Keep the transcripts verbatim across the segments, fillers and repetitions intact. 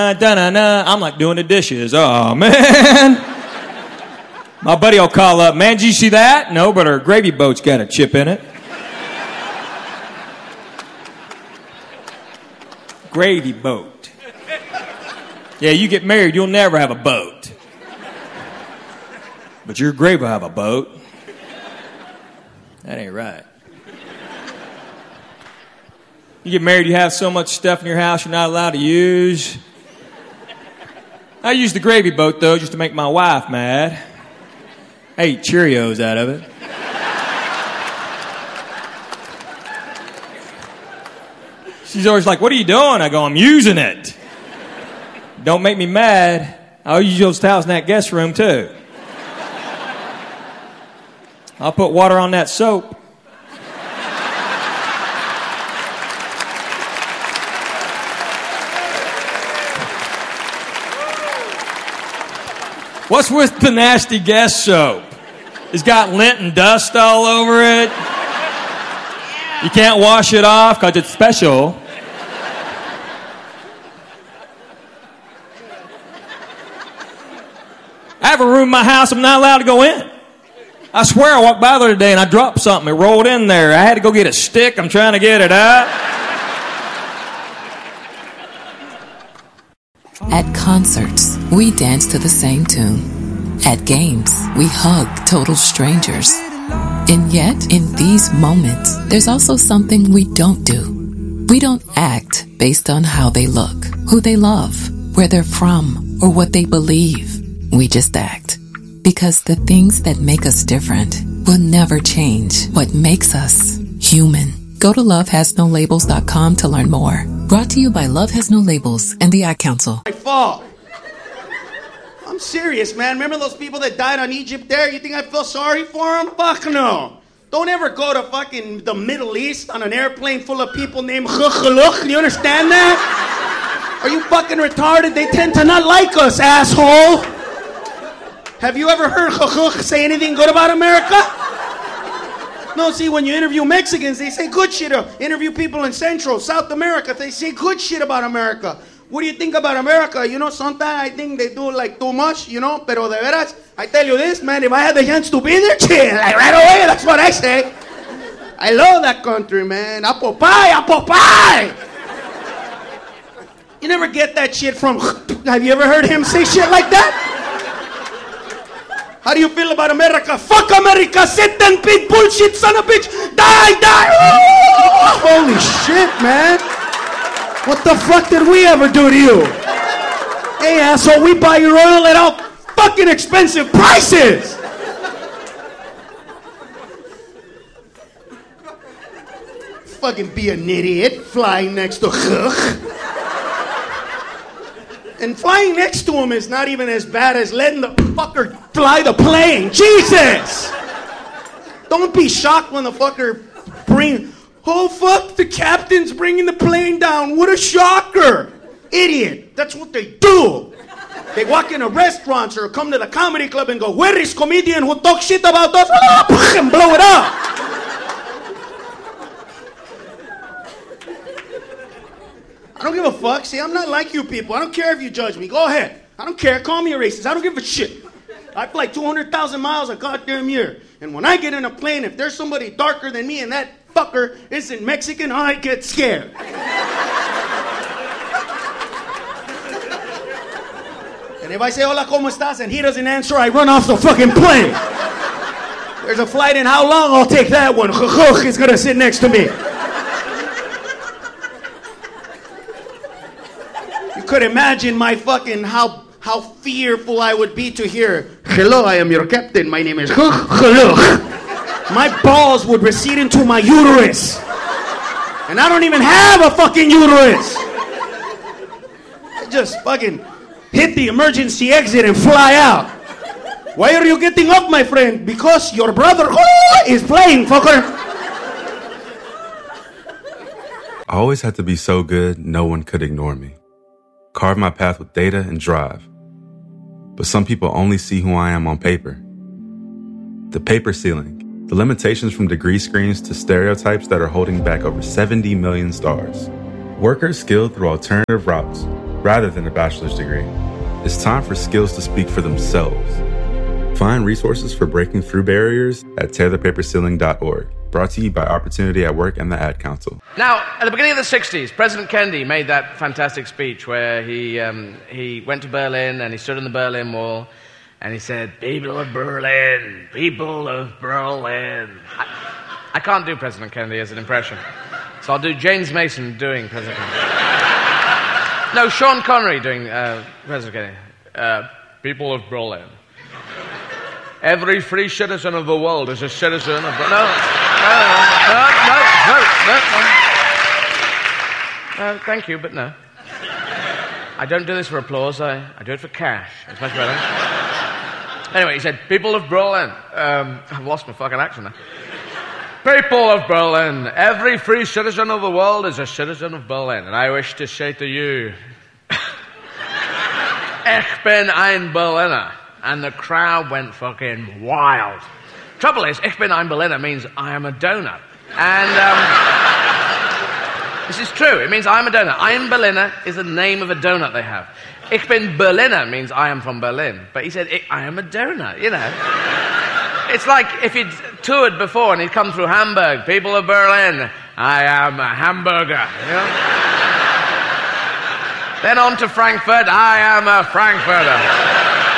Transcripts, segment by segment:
Da-na-na. I'm like doing the dishes. Oh, man. My buddy will call up, man, did you see that? No, but our gravy boat's got a chip in it. Gravy boat. Yeah, you get married, you'll never have a boat. But your grave will have a boat. That ain't right. You get married, you have so much stuff in your house you're not allowed to use. I use the gravy boat, though, just to make my wife mad. I eat Cheerios out of it. She's always like, what are you doing? I go, I'm using it. Don't make me mad. I'll use those towels in that guest room, too. I'll put water on that soap. What's with the nasty guest soap? It's got lint and dust all over it. You can't wash it off because it's special. I have a room in my house I'm not allowed to go in. I swear I walked by there today and I dropped something. It rolled in there. I had to go get a stick. I'm trying to get it out. At concerts, we dance to the same tune. At games, we hug total strangers. And yet, in these moments, there's also something we don't do. We don't act based on how they look, who they love, where they're from, or what they believe. We just act. Because the things that make us different will never change what makes us human. Go to love has no labels dot com to learn more. Brought to you by Love Has No Labels and the Ad Council. My fault. I'm serious, man. Remember those people that died on Egypt there? You think I feel sorry for them? Fuck no. Don't ever go to fucking the Middle East on an airplane full of people named Chukhaluk. You understand that? Are you fucking retarded? They tend to not like us, asshole. Have you ever heard Chukhaluk say anything good about America? No, see, when you interview Mexicans, they say good shit. Interview people in Central, South America, they say good shit about America. What do you think about America? You know, sometimes I think they do like too much, you know, pero de veras, I tell you this, man, if I had the chance to be there, shit, like right away, that's what I say. I love that country, man. Apple pie, apple pie. You never get that shit from, have you ever heard him say shit like that? How do you feel about America? Fuck America, sit and pig bullshit, son of a bitch. Die, die. Oh, holy shit, man. What the fuck did we ever do to you? Hey, asshole, we buy your oil at all fucking expensive prices. Fucking be an idiot flying next to Chugh. And flying next to him is not even as bad as letting the fucker fly the plane. Jesus! Don't be shocked when the fucker bring... Oh, fuck, the captain's bringing the plane down. What a shocker. Idiot. That's what they do. They walk into restaurants or come to the comedy club and go, where is comedian who talks shit about us? And blow it up. I don't give a fuck. See, I'm not like you people. I don't care if you judge me. Go ahead. I don't care. Call me a racist. I don't give a shit. I fly two hundred thousand miles a goddamn year. And when I get in a plane, if there's somebody darker than me and that fucker isn't Mexican, I get scared. And if I say, hola, ¿cómo estás? And he doesn't answer, I run off the fucking plane. There's a flight in how long? I'll take that one. He's going to sit next to me. You could imagine my fucking, how how fearful I would be to hear, hello, I am your captain, my name is hello. My balls would recede into my uterus. And I don't even have a fucking uterus. I just fucking hit the emergency exit and fly out. Why are you getting up, my friend? Because your brother is playing, fucker. I always had to be so good, no one could ignore me. Carve my path with data and drive. But some people only see who I am on paper. The paper ceiling, the limitations from degree screens to stereotypes that are holding back over seventy million stars. Workers skilled through alternative routes, rather than a bachelor's degree. It's time for skills to speak for themselves. Find resources for breaking through barriers at tear the paper ceiling dot org. Brought to you by Opportunity at Work and the Ad Council. Now, at the beginning of the sixties, President Kennedy made that fantastic speech where he, um, he went to Berlin and he stood on the Berlin Wall and he said, "People of Berlin, people of Berlin." I, I can't do President Kennedy as an impression, so I'll do James Mason doing President Kennedy. No, Sean Connery doing uh, President Kennedy. Uh, people of Berlin. Every free citizen of the world is a citizen of... No, no, no, no, no, no, no. Uh, thank you, but no. I don't do this for applause. I, I do it for cash. It's much better. Anyway, he said, "People of Berlin." Um, I've lost my fucking accent now. "People of Berlin, every free citizen of the world is a citizen of Berlin. And I wish to say to you, Ich bin ein Berliner." And the crowd went fucking wild. Trouble is, "Ich bin ein Berliner" means I am a donut. And um, this is true. It means I am a donut. Ein Berliner is the name of a donut they have. Ich bin Berliner means I am from Berlin. But he said, I am a donut, you know. It's like if he'd toured before and he'd come through Hamburg. "People of Berlin, I am a hamburger." You know? Then on to Frankfurt, "I am a Frankfurter."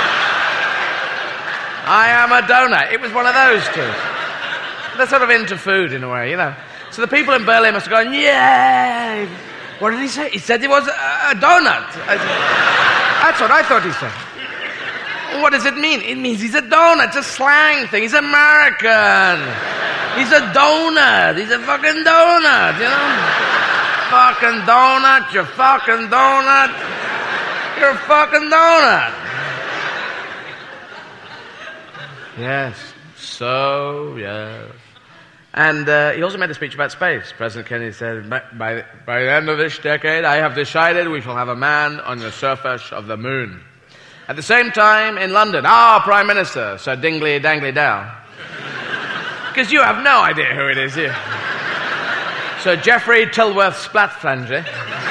I am a donut. It was one of those two. They're sort of into food in a way, you know. So the people in Berlin must have gone, "Yay!" What did he say? He said it was a, a donut. I said, that's what I thought he said. What does it mean? It means he's a donut. It's a slang thing. He's American. He's a donut. He's a fucking donut, you know. Fucking donut. You're fucking donut. You're a fucking donut. Yes, so, yes. And uh, he also made a speech about space. President Kennedy said, by, by, by the end of this decade, I have decided we shall have a man on the surface of the moon. At the same time, in London, our Prime Minister, Sir Dingley Dangly Dow, because you have no idea who it is here, Sir Geoffrey Tilworth Splatflanger.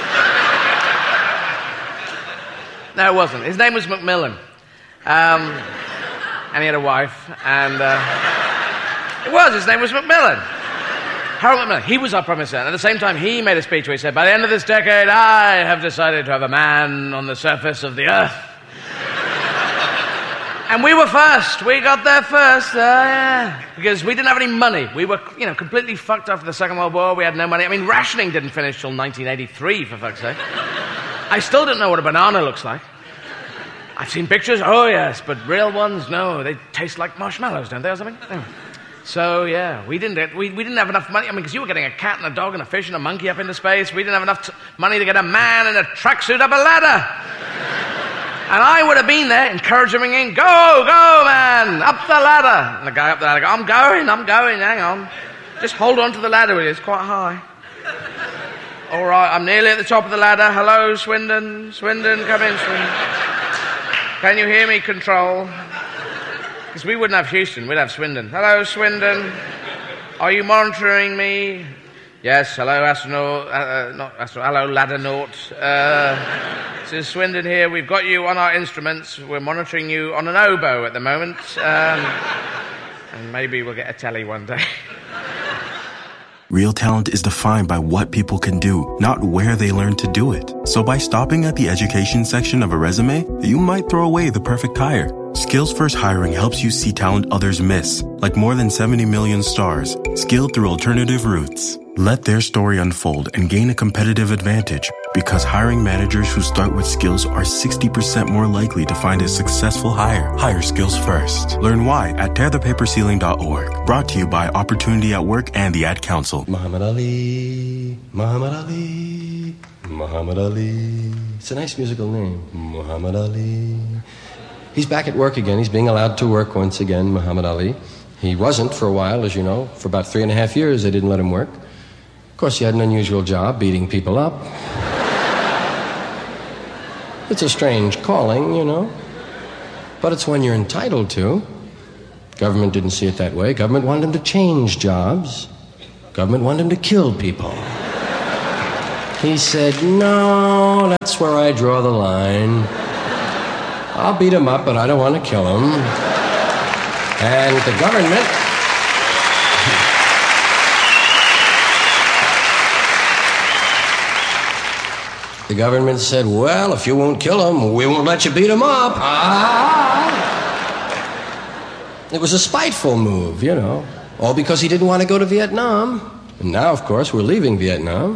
No, it wasn't. His name was Macmillan. Um... And he had a wife, and uh, it was, his name was Macmillan. Harold Macmillan. He was our Prime Minister, and at the same time, he made a speech where he said, by the end of this decade, I have decided to have a man on the surface of the earth. And we were first. We got there first, uh, yeah. Because we didn't have any money. We were, you know, completely fucked after the Second World War. We had no money. I mean, rationing didn't finish till nineteen eighty-three, for fuck's sake. I still don't know what a banana looks like. I've seen pictures, oh yes, but real ones, no. They taste like marshmallows, don't they, or something? No. So, yeah, we didn't we, we didn't have enough money. I mean, because you were getting a cat and a dog and a fish and a monkey up into space. We didn't have enough t- money to get a man in a tracksuit up a ladder. And I would have been there encouraging him, in, go, go, man, up the ladder. And the guy up the ladder go, I'm going, I'm going, hang on. Just hold on to the ladder with you, it's quite high. All right, I'm nearly at the top of the ladder. Hello, Swindon, Swindon, come in, Swindon. Can you hear me, Control? Because we wouldn't have Houston, we'd have Swindon. Hello, Swindon. Are you monitoring me? Yes, hello, astronaut. Uh, uh, not astronaut. Hello, laddernaut. Uh, this is Swindon here. We've got you on our instruments. We're monitoring you on an oboe at the moment. Um, and maybe we'll get a telly one day. Real talent is defined by what people can do, not where they learn to do it. So by stopping at the education section of a resume, you might throw away the perfect hire. Skills First Hiring helps you see talent others miss, like more than seventy million stars, skilled through alternative routes. Let their story unfold and gain a competitive advantage, because hiring managers who start with skills are sixty percent more likely to find a successful hire. Hire skills first. Learn why at tear the paper ceiling dot org. Brought to you by Opportunity at Work and the Ad Council. Muhammad Ali, Muhammad Ali, Muhammad Ali. It's a nice musical name, Muhammad Ali. He's back at work again. He's being allowed to work once again, Muhammad Ali. He wasn't for a while, as you know. For about three and a half years, they didn't let him work. Of course, he had an unusual job, beating people up. It's a strange calling, you know. But it's one you're entitled to. Government didn't see it that way. Government wanted him to change jobs. Government wanted him to kill people. He said, no, that's where I draw the line. I'll beat him up, but I don't want to kill him. And the government... The government said, well, if you won't kill him, we won't let you beat him up. Ah! It was a spiteful move, you know. All because he didn't want to go to Vietnam. And now, of course, we're leaving Vietnam.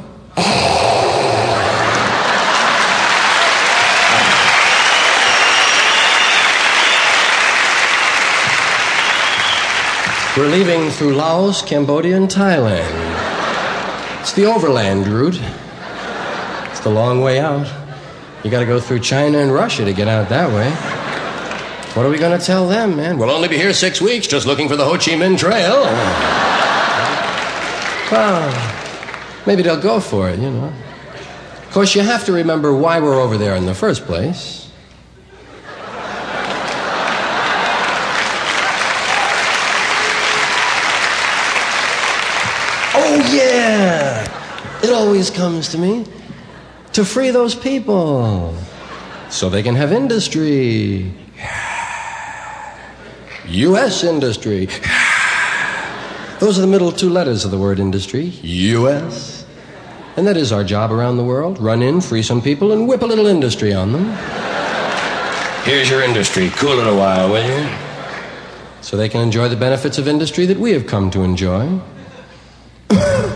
We're leaving through Laos, Cambodia, and Thailand. It's the overland route. It's the long way out. You gotta go through China and Russia to get out that way. What are we gonna tell them, man? We'll only be here six weeks just looking for the Ho Chi Minh Trail. Well, maybe they'll go for it, you know. Of course, you have to remember why we're over there in the first place. Oh, yeah! It always comes to me. To free those people. So they can have industry. U S industry. Those are the middle two letters of the word industry. U S. And that is our job around the world. Run in, free some people, and whip a little industry on them. Here's your industry. Cool it a while, will you? So they can enjoy the benefits of industry that we have come to enjoy.